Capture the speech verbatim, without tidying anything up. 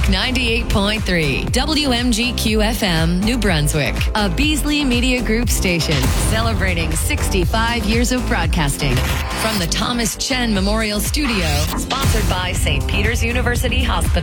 Brunswick ninety-eight point three, W M G Q F M, New Brunswick, a Beasley Media Group station celebrating sixty-five years of broadcasting. From the Thomas Chen Memorial Studio, sponsored by Saint Peter's University Hospital.